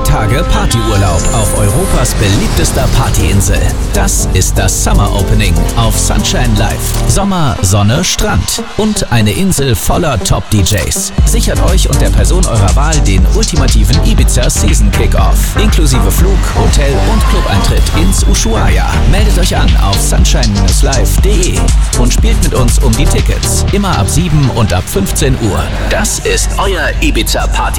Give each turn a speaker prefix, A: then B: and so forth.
A: Tage Partyurlaub auf Europas beliebtester Partyinsel. Das ist das Summer Opening auf Sunshine Live. Sommer, Sonne, Strand und eine Insel voller Top-DJs. Sichert euch und der Person eurer Wahl den ultimativen Ibiza Season Kickoff. Inklusive Flug, Hotel und Clubeintritt ins Ushuaia. Meldet euch an auf sunshine-live.de und spielt mit uns um die Tickets. Immer ab 7 und ab 15 Uhr. Das ist euer Ibiza Party